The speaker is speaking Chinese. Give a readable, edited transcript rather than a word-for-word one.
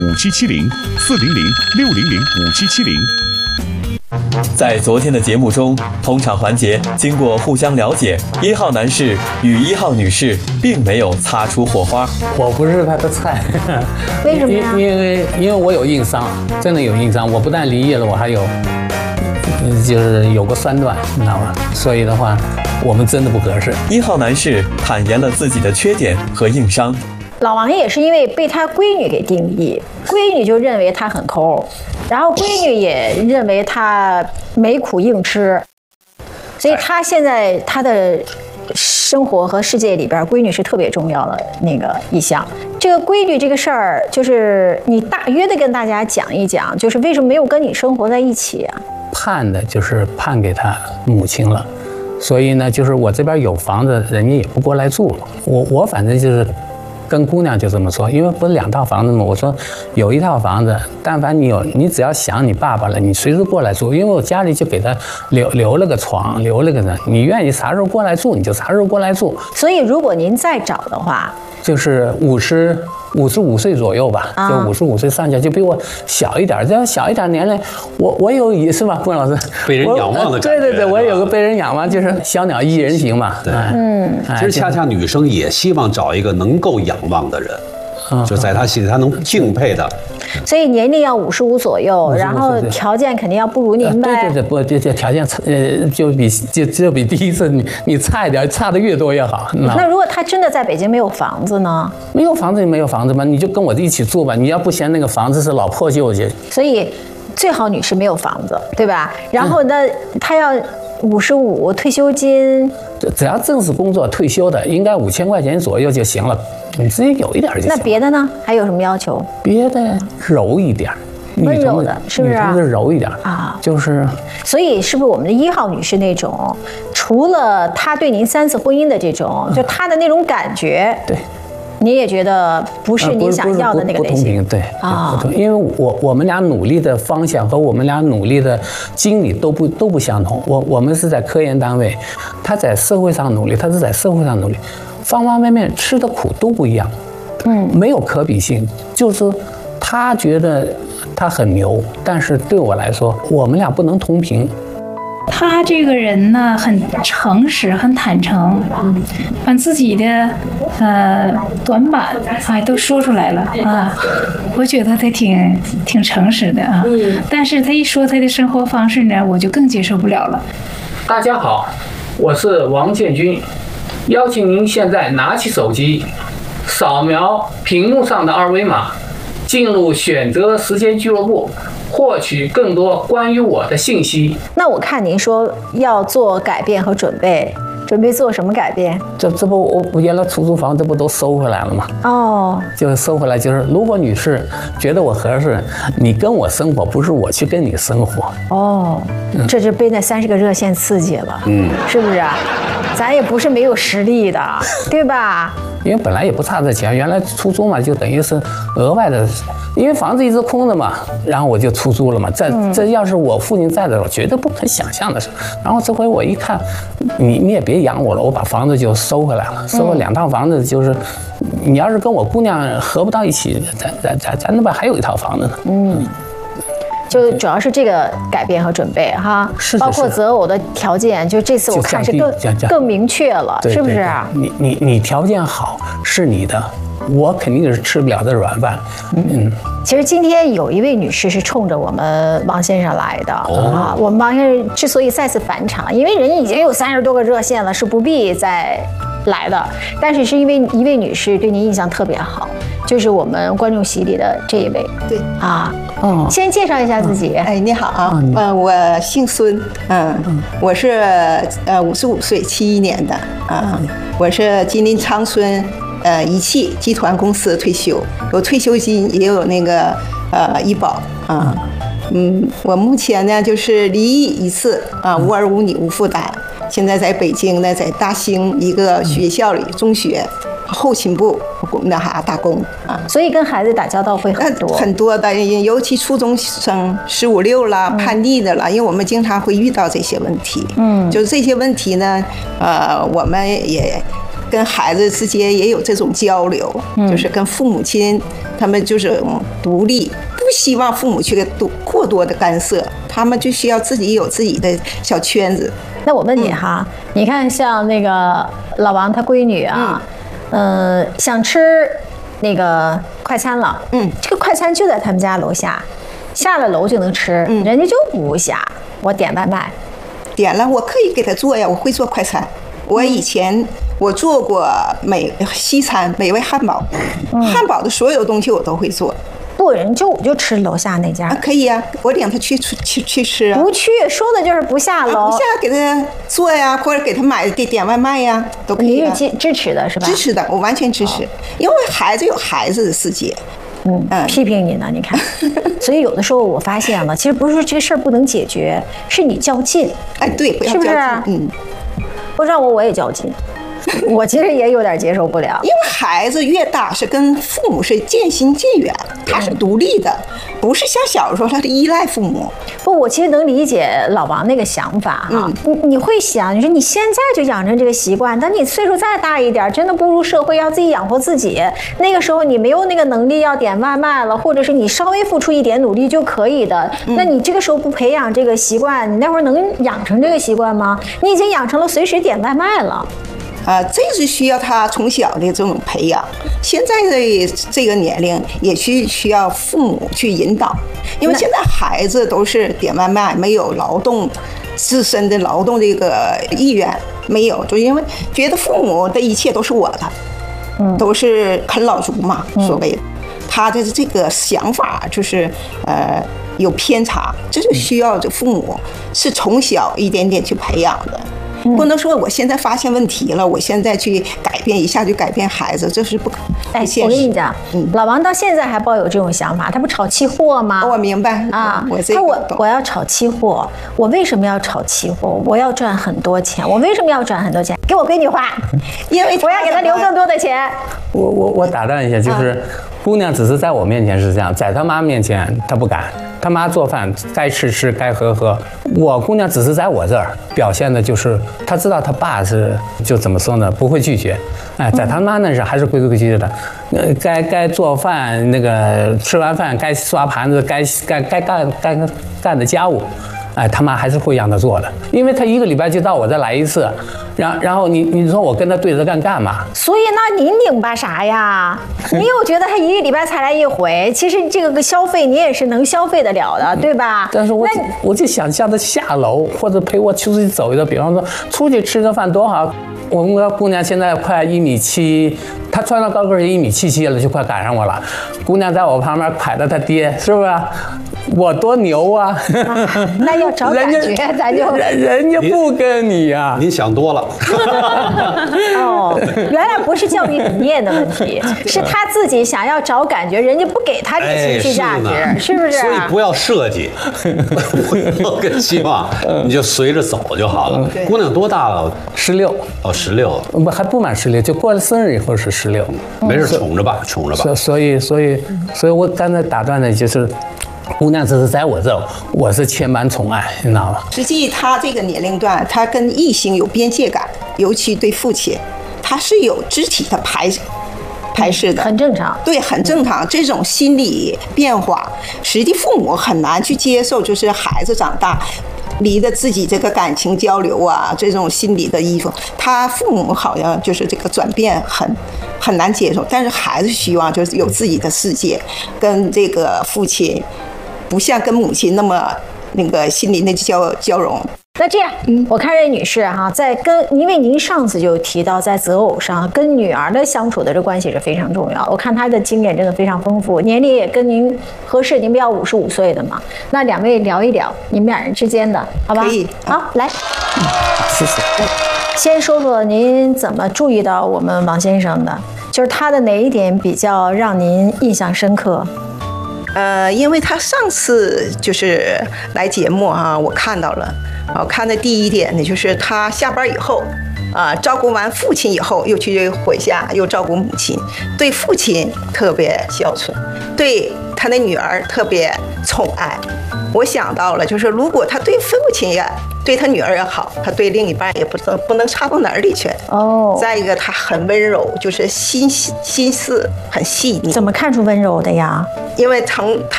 5770 在昨天的节目中，通场环节经过互相了解，1号男士与1号女士并没有擦出火花。 我不是他的菜， 为什么呀？ 因为我有硬伤，真的有硬伤。我不但离异了，我还有就是有个酸断，你知道吗？所以的话，我们真的不合适。 1号男士坦言了自己的缺点和硬伤。 老王也是因为被他闺女给定义，闺女就认为他很抠，然后闺女也认为他没苦硬吃，所以他现在他的生活和世界里边，闺女是特别重要的那个一项。这个闺女这个事儿，就是你大约的跟大家讲一讲，就是为什么没有跟你生活在一起啊？ 判的就是判给他母亲了，所以呢，就是我这边有房子，人家也不过来住了。我反正就是跟姑娘就这么说，因为不是2套房子吗？我说有1套房子，但凡你只要想你爸爸了，你随时过来住，因为我家里就给他留了个床，留了个人，你愿意啥时候过来住你就啥时候过来住。 所以如果您再找的话， 就是55岁左右吧，就55岁上下，就比我小一点，这样小一点年龄，我有是吧，郭老师？ 被人仰望的感觉。 对，我有个被人仰望，就是小鸟依人形嘛。 对，其实恰恰女生也希望找一个能够仰望的人，就在她心里她能敬佩的。 所以年龄要55左右，然后条件肯定要不如您呗。 对，不，这条件就比第一次你差一点，差的越多越好。 那如果他真的在北京没有房子呢？ 没有房子就没有房子吧，你就跟我一起住吧。你要不嫌那个房子是老破旧去， 所以最好女士没有房子，对吧？然后呢，她要55退休金， 只要正式工作退休的，应该5000块钱左右就行了。你自己有一点就行。 那别的呢？还有什么要求？ 别的柔一点， 温柔的，是不是？ 女同志柔一点啊，就是。 所以是不是我们的1号女士那种，除了她对您3次婚姻的这种，就她的那种感觉， 对， 你也觉得不是您想要的那个类型？ 对啊，因为我们俩努力的方向和我们俩努力的经历都不相同。我们是在科研单位，她在社会上努力，她是在社会上努力。方方面面吃的苦都不一样，没有可比性。就是他觉得他很牛，但是对我来说，我们俩不能同频。 他这个人呢，很诚实，很坦诚，把自己的短板都说出来了啊。我觉得他挺诚实的啊。但是他一说他的生活方式呢，我就更接受不了了。 大家好，我是王建军。邀请您现在拿起手机，扫描屏幕上的2维码，进入选择时间俱乐部，获取更多关于我的信息。 那我看您说要做改变和准备做什么改变？ 这不我原来出租房这不都收回来了吗？ 哦， 就是收回来，就是如果女士觉得我合适，你跟我生活，不是我去跟你生活。 哦，这就被那30个热线刺激了，是不是啊？咱也不是没有实力的，对吧？ 因为本来也不差这钱，原来出租嘛，就等于是额外的，因为房子一直空着嘛，然后我就出租了嘛。这要是我父亲在的时候，绝对不可想象的事。然后这回我一看，你也别养我了，我把房子就收回来了，收了2套房子，就是你要是跟我姑娘合不到一起，咱那边还有1套房子呢。 就主要是这个改变和准备哈，包括择偶的条件，就这次我看是更明确了，是不是？ 你条件好是你的，我肯定是吃不了的软饭。 其实今天有一位女士是冲着我们王先生来的啊。我们王先生之所以再次返场，因为人已经有30多个热线了，是不必再来的。但是因为一位女士对您印象特别好，就是我们观众席里的这一位。 对啊。 先介绍一下自己。 哎，你好啊，我姓孙，我是55岁，71年的啊，我是吉林长春仪器集团公司退休，有退休金，也有那个医保啊。我目前呢就是离异1次啊，无儿无女无负担，现在在北京呢，在大兴一个学校里中学。后勤部打工啊， 所以跟孩子打交道会很多的，尤其初中生15、16了，叛逆的了，因为我们经常会遇到这些问题。就是这些问题呢，我们也跟孩子之间也有这种交流，就是跟父母亲他们就是独立，不希望父母去过多的干涉，他们就需要自己有自己的小圈子。 那我问你哈，你看像那个老王他闺女啊，想吃那个快餐了，这个快餐就在他们家楼下，下了楼就能吃，人家就不下，我点外卖。 点了，我可以给他做呀，我会做快餐。我以前我做过西餐、美味汉堡，汉堡的所有东西我都会做。 不，人就吃楼下那家， 可以呀，我领他去吃啊。 不去，说的就是不下楼， 不下给他做呀，或者给他买点外卖呀，都可以。 你是支持的是吧？ 支持的，我完全支持，因为孩子有孩子的世界。 批评你呢，你看，所以有的时候我发现了，其实不是这个事儿不能解决，是你较劲。 哎，对，不要是不是？不让我也较劲，我其实也有点接受不了。 因为孩子越大，是跟父母是渐行渐远，他是独立的，不是像小时候他是依赖父母。 不，我其实能理解老王那个想法哈。你会想，你说你现在就养成这个习惯，但你岁数再大一点，真的步入社会，要自己养活自己，那个时候你没有那个能力要点外卖了，或者是你稍微付出一点努力就可以的。那你这个时候不培养这个习惯，你那会儿能养成这个习惯吗？你已经养成了随时点外卖了。 这是需要他从小的这种培养。现在的这个年龄也需要父母去引导，因为现在孩子都是点外卖，没有劳动自身的劳动这个意愿，没有，就因为觉得父母的一切都是我的，都是啃老族嘛，所谓的。他的这个想法就是有偏差，这就需要这父母是从小一点点去培养的。不能说我现在发现问题了，我现在去改变一下就改变孩子，这是不现实。 我跟你讲，老王到现在还抱有这种想法，他不炒期货吗？ 我明白啊，我要炒期货，我为什么要炒期货？我要赚很多钱，我为什么要赚很多钱？给我闺女花，因为我要给她留更多的钱。 我打断一下，就是姑娘只是在我面前是这样，在她妈面前她不敢。他妈做饭该吃吃该喝喝，我姑娘只是在我这儿表现的就是她知道她爸是就怎么说呢，不会拒绝，哎，在她妈那是还是规规矩矩的，该做饭那个吃完饭该刷盘子该干的家务，哎，他妈还是会让她做的，因为她一个礼拜就到我这来一次，然后你说我跟她对着干嘛？ 所以那您拧巴啥呀？你又觉得他一个礼拜才来一回，其实这个消费你也是能消费得了的，对吧？ 但是我就想叫她下楼或者陪我出去走一走，比方说出去吃个饭多好。我们家姑娘现在快1.7米，她穿上高跟1.77米了，就快赶上我了。姑娘在我旁边揩着她爹，是不是？我多牛啊！ 那要找感觉，咱就人家不跟你呀。 您想多了。 哦，原来不是教育理念的问题，是他自己想要找感觉，人家不给他这情绪价值，是不是？ 所以不要设计，我更希望你就随着走就好了。姑娘多大了 ？16。 哦，16。 不，还不满16，就过了生日以后是16。 没事，宠着吧，宠着吧。 所以我刚才打断的就是。姑娘只是在我这，我是千般宠爱，你知道吗？ 实际他这个年龄段，他跟异性有边界感，尤其对父亲，他是有肢体的排斥的， 很正常。 对，很正常。这种心理变化，实际父母很难去接受，就是孩子长大。离的自己这个感情交流啊，这种心理的衣服，他父母好像就是这个转变很难接受，但是孩子希望就是有自己的世界，跟这个父亲不像跟母亲那么那个心里那交融。 那这样，我看这女士哈，因为您上次就提到，在择偶上跟女儿的相处的这关系是非常重要。我看她的经验真的非常丰富，年龄也跟您合适，您不要55岁的嘛。那两位聊一聊你们俩人之间的，好吧？ 可以。 好，来， 谢谢。 先说说您怎么注意到我们王先生的，就是他的哪一点比较让您印象深刻？ 因为他上次就是来节目啊，我看到了。我看的第一点呢，就是他下班以后，照顾完父亲以后，又去回家又照顾母亲，对父亲特别孝顺，对他的女儿特别宠爱。我想到了，就是如果他对父亲也对他女儿也好，他对另一半也不能差到哪里去。 哦。 再一个，他很温柔，就是心思很细腻。 怎么看出温柔的呀？ 因为他